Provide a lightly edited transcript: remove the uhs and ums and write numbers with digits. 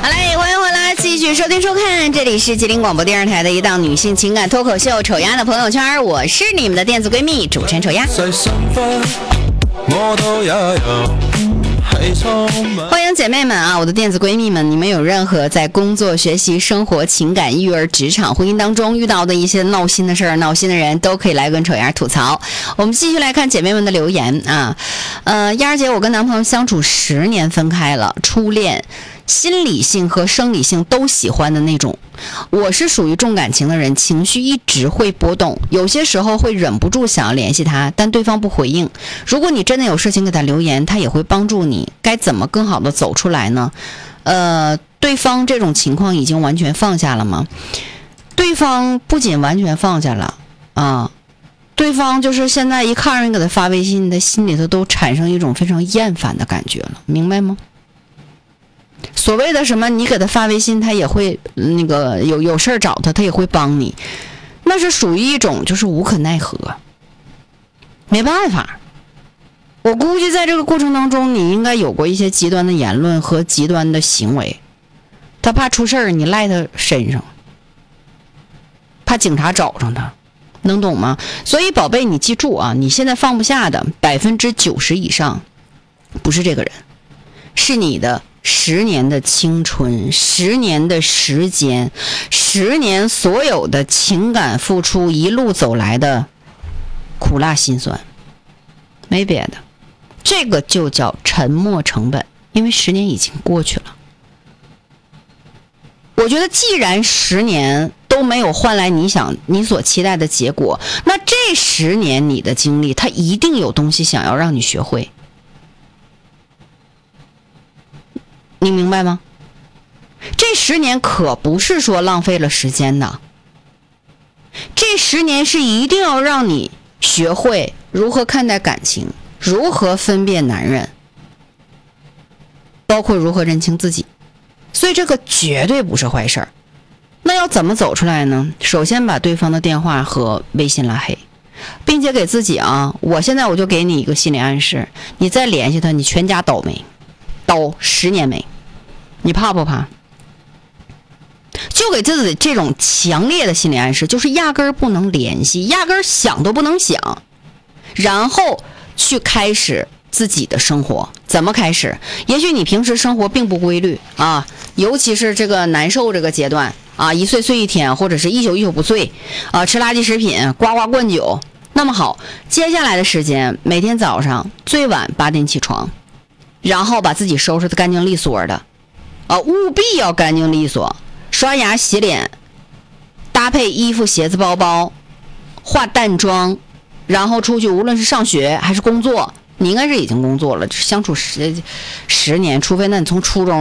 好嘞，欢迎回来，继续收听收看，这里是吉林广播电视台的一档女性情感脱口秀《丑丫的朋友圈》，我是你们的电子闺蜜主持人丑丫。欢迎姐妹们啊，我的电子闺蜜们，你们有任何在工作、学习、生活、情感、育儿、职场、婚姻当中遇到的一些闹心的事儿、闹心的人，都可以来跟丑丫吐槽。我们继续来看姐妹们的留言啊。丫儿姐，我跟男朋友相处10年分开了，初恋，心理性和生理性都喜欢的那种。我是属于重感情的人，情绪一直会波动，有些时候会忍不住想要联系他，但对方不回应。如果你真的有事情给他留言，他也会帮助你，该怎么更好的走出来呢？对方这种情况已经完全放下了吗？对方不仅完全放下了啊，对方就是现在一看人给他发微信，他心里头都产生一种非常厌烦的感觉了，明白吗？所谓的什么你给他发微信他也会那个有事儿找他也会帮你，那是属于一种就是无可奈何，没办法。我估计在这个过程当中你应该有过一些极端的言论和极端的行为，他怕出事儿你赖他身上，怕警察找上他，能懂吗？所以宝贝你记住啊，你现在放不下的90%以上不是这个人，是你的10年的青春，10年的时间，10年所有的情感付出，一路走来的苦辣辛酸，没别的，这个就叫沉没成本，因为10年已经过去了。我觉得既然10年都没有换来你所期待的结果，那这10年你的经历，它一定有东西想要让你学会，你明白吗？这10年可不是说浪费了时间的，这10年是一定要让你学会如何看待感情，如何分辨男人，包括如何认清自己，所以这个绝对不是坏事儿。那要怎么走出来呢？首先把对方的电话和微信拉黑，并且给自己啊，我现在就给你一个心理暗示，你再联系他，你全家倒霉，倒10年霉，你怕不怕？就给自己这种强烈的心理暗示，就是压根儿不能联系，压根儿想都不能想，然后去开始自己的生活。怎么开始？也许你平时生活并不规律啊，尤其是这个难受这个阶段啊，一睡睡一天，或者是一宿不睡啊，吃垃圾食品，呱呱灌酒。那么好，接下来的时间，每天早上最晚8点起床，然后把自己收拾得干净利索的务必要干净利索，刷牙洗脸，搭配衣服鞋子包包，化淡妆，然后出去，无论是上学还是工作，你应该是已经工作了，相处10年，除非那你从初中